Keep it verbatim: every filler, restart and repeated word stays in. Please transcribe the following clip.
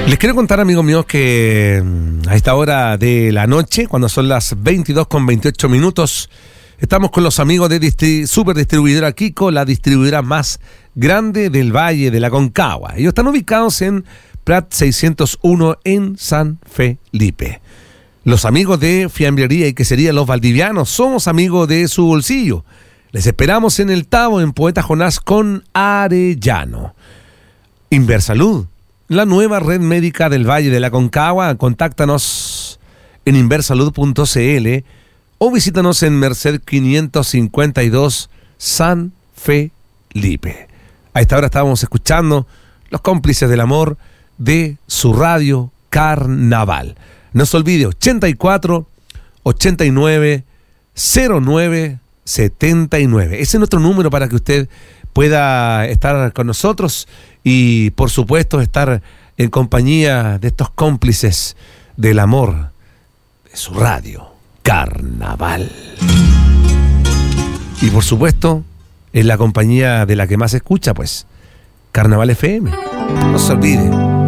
Les quiero contar, amigos míos, que a esta hora de la noche, cuando son las veintidós con veintiocho minutos, estamos con los amigos de distri- Super Distribuidora Kiko, la distribuidora más grande del Valle de la Concagua. Ellos están ubicados en Prat seiscientos uno en San Felipe. Los amigos de Fiambrería y Quesería Los Valdivianos, somos amigos de su bolsillo. Les esperamos en el Tavo, en Poeta Jonás con Arellano. Inversalud, la nueva red médica del Valle de la Concagua. Contáctanos en inversalud punto c l o visítanos en Merced quinientos cincuenta y dos, San Felipe. A esta hora estábamos escuchando Los Cómplices del Amor de su radio Carnaval. No se olvide, ochenta y cuatro, ochenta y nueve, cero nueve, setenta y nueve. Ese es nuestro número para que usted pueda estar con nosotros y, por supuesto, estar en compañía de estos cómplices del amor de su radio Carnaval. Y, por supuesto, en la compañía de la que más escucha, pues, Carnaval F M. No se olvide.